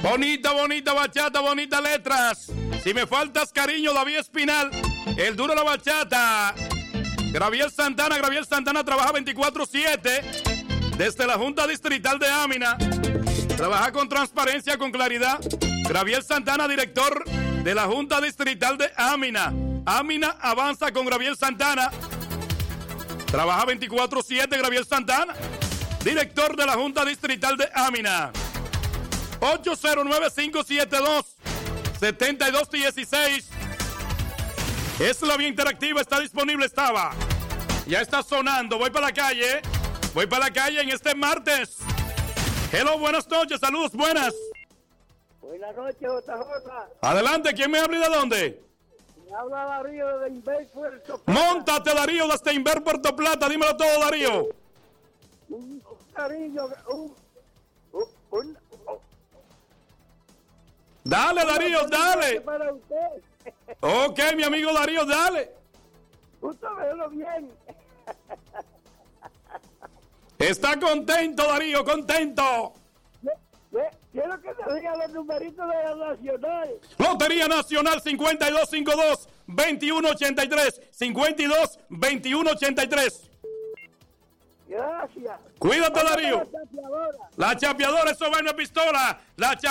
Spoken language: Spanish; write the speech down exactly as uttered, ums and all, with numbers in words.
Bonita, bonita bachata, bonitas letras. Si me faltas cariño, David Espinal. El duro de la bachata. Graviel Santana, Graviel Santana trabaja veinticuatro siete desde la Junta Distrital de Amina. Trabaja con transparencia, con claridad. Graviel Santana, director de la Junta Distrital de Amina. Amina avanza con Graviel Santana. Trabaja veinticuatro siete, Graviel Santana, director de la Junta Distrital de Amina. ocho cero nueve, cinco siete dos, siete dos uno seis. Es la vía interactiva, está disponible, estaba. Ya está sonando, voy para la calle. Voy para la calle en este martes. Hello, buenas noches, saludos, buenas. Buenas noches, J J. Adelante, ¿quién me habla y de dónde? Me habla Darío de Inver, Puerto Plata. Móntate, Darío, desde Inver, Puerto Plata, dímelo todo, Darío. Un cariño, un... un, un oh. Dale, Darío, dale. Para usted. Ok, mi amigo Darío, dale. Justo verlo bien. Está contento, Darío, contento. Quiero que te diga los numeritos de la Nacional. Lotería Nacional cincuenta y dos cincuenta y dos, veintiuno ochenta y tres. cincuenta y dos, veintiuno ochenta y tres. Gracias. Cuídate, Darío. La chapeadora. La chapeadora, eso va en una pistola. La chapeadora.